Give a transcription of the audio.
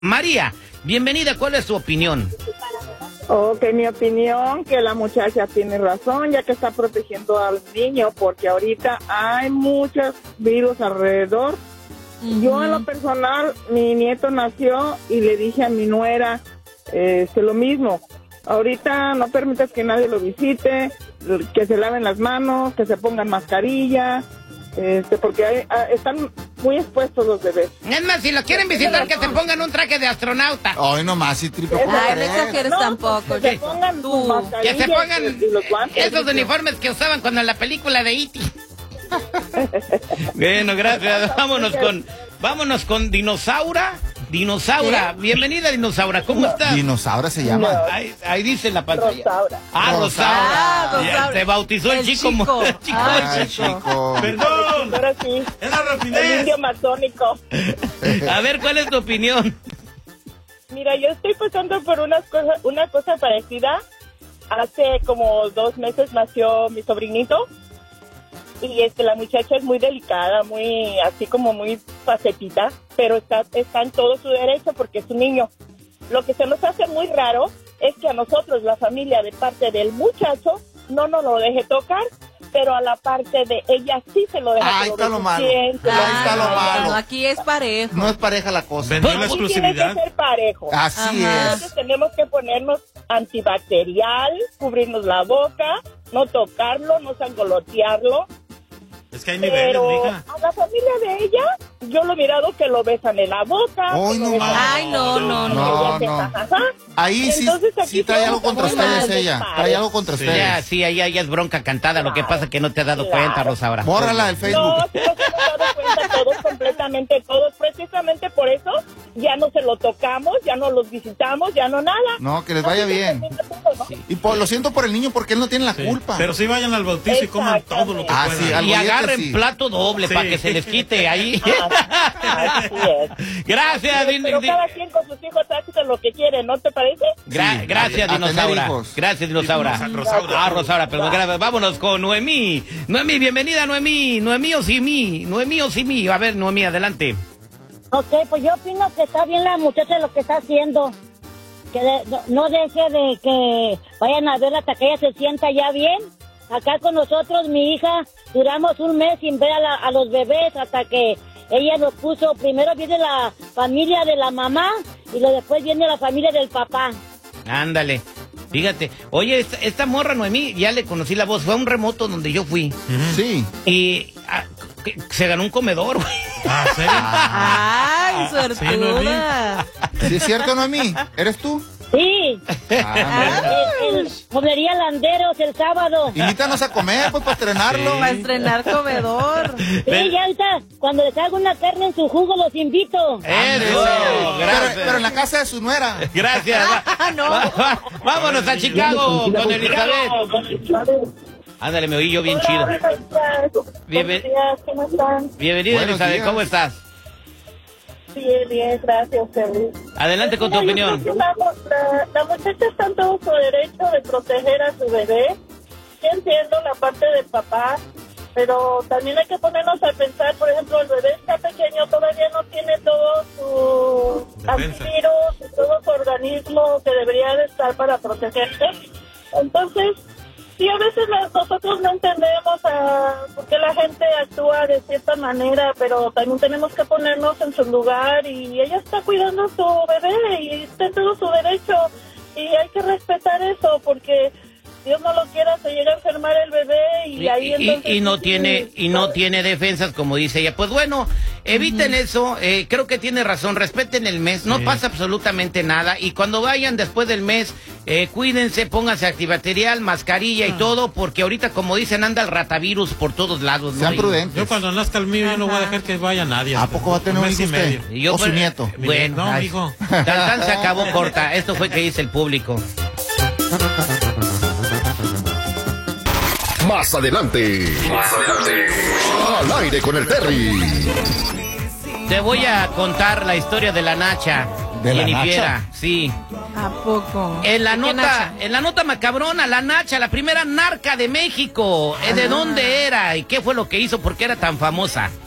María, bienvenida, ¿cuál es tu opinión? Ok, mi opinión, que la muchacha tiene razón, ya que está protegiendo al niño, porque ahorita hay muchos virus alrededor. Yo en lo personal, mi nieto nació y le dije a mi nuera lo mismo. Ahorita no permitas que nadie lo visite, que se laven las manos, que se pongan mascarilla, porque están muy expuestos los bebés. Es más, si lo quieren visitar, que se pongan un traje de astronauta. Ay, nomás, si triple. Ay, no exageres tampoco. Que se pongan sus mascarillas Que se pongan y los guantes. esos uniformes que usaban cuando en la película de E.T. Bueno, gracias. Vámonos con Dinosaura. Dinosaura, bienvenida Dinosaura, ¿cómo estás? Dinosaura se llama. Ahí dice en la pantalla. Rosaura. Rosaura. Rosaura. Se bautizó el chico. Chico. Perdón. Ahora sí, Es la el rapidez. indio matónico. A ver, ¿cuál es tu opinión? Mira, yo estoy pasando por una cosa parecida. Hace como 2 meses nació mi sobrinito. Y la muchacha es muy delicada, muy así como muy facetita, pero está en todo su derecho porque es un niño. Lo que se nos hace muy raro es que a nosotros, la familia de parte del muchacho, no nos lo deje tocar, pero a la parte de ella sí se lo deja. Ahí está lo malo. Ahí está lo malo. No, aquí es parejo. No es pareja la cosa. Vendió la Tiene que exclusividad. ser parejo. Así Ajá. es. Entonces tenemos que ponernos antibacterial, cubrirnos la boca, no tocarlo, no sangolotearlo. Es que hay niveles, Pero mija. a la familia de ella, yo lo he mirado que lo besan en la boca. Ay, que no lo besan más. Ay, no, no, que no. ella hace No. jajaja. Ahí Entonces, aquí sí trae somos algo contra muy ustedes mal ella. padres. Trae algo contra Sí. ustedes. Ya, sí, ahí es bronca cantada, lo que pasa es que no te has dado Claro. cuenta, Rosaura. Bórrala del No, Facebook. sí nos hemos dado cuenta todos, completamente todos. Precisamente por eso ya no se lo tocamos, ya no los visitamos, ya no nada. No, que les vaya bien. Y lo siento por el niño porque él no tiene la Sí. culpa. Pero sí vayan al bautizo y coman todo lo que Ah, puedan. sí, Y algo agarren sí. plato doble Sí. para que se les quite ahí. Así es. Gracias, Pero cada quien con sus hijos hace lo que quiere, ¿no te parece? Sí, gracias, a tener Dinosaura. hijos. Gracias, Dinosaura. Rosaura. Rosaura, perdón. Gracias. Vámonos con Noemí. Noemí, bienvenida, Noemí. Noemí o sí mí. Noemí o sí mí. A ver, Noemí, adelante. Ok, pues yo opino que está bien la muchacha lo que está haciendo. Que no deje de que vayan a verla hasta que ella se sienta ya bien. Acá con nosotros, mi hija, duramos 1 mes sin ver a los bebés hasta que ella nos puso. Primero viene la familia de la mamá y luego después viene la familia del papá. Ándale. Fíjate. Oye, esta morra, Noemí, ya le conocí la voz. Fue a un remoto donde yo fui. Sí. Y se ganó un comedor, güey. Ah, ¿sí? Ay, suertuda. ¿Sí es cierto, Noemí? ¿Eres tú? Sí, el Mueblería Landeros el sábado. Invítanos a comer, pues, para estrenarlo. Para estrenar comedor. Sí, ya ahorita, cuando les hago una carne en su jugo, los invito. Eso. Gracias. Pero en la casa de su nuera. Gracias. No. Vámonos a Chicago con Elizabeth. Ándale, me oí yo bien chido. Buenos días, ¿cómo están? Bienvenida, Buenos Elizabeth. días. ¿Cómo estás? Bien, bien, gracias, Terry. Adelante con tu Mira, yo opinión. creo que la muchacha está en todo su derecho de proteger a su bebé. Sí entiendo la parte del papá, pero también hay que ponernos a pensar, por ejemplo, el bebé está pequeño, todavía no tiene todo su Defensa. antivirus y todo su organismo que debería de estar para protegerse. Entonces, sí, a veces nosotros no entendemos por qué la gente actúa de cierta manera, pero también tenemos que ponernos en su lugar y ella está cuidando a su bebé y está en todo su derecho y hay que respetar eso porque Dios no lo quiera, se llega a enfermar el bebé y ahí entonces... Y no tiene defensas, como dice ella. Pues bueno, eviten eso. Creo que tiene razón. Respeten el mes. No pasa absolutamente nada. Y cuando vayan después del mes, cuídense, pónganse antibacterial, mascarilla y todo, porque ahorita, como dicen, anda el ratavirus por todos lados, ¿no? Sean Y- prudentes. Yo cuando nazca el mío, yo no voy a dejar que vaya nadie. ¿A poco va a tener un mes hijo y usted? medio. y yo, ¿O su pues, nieto? Bueno, No, ay, hijo. tan se acabó corta. Esto fue que dice el público. Más adelante. Al aire con el Terry. Te voy a contar la historia de la Nacha. ¿De la Jennifiera, Nacha? sí. ¿A poco? En la ¿Qué Nacha? nota macabrona, la Nacha, la primera narca de México. ¿De dónde era? ¿Y qué fue lo que hizo? ¿Por qué era tan famosa?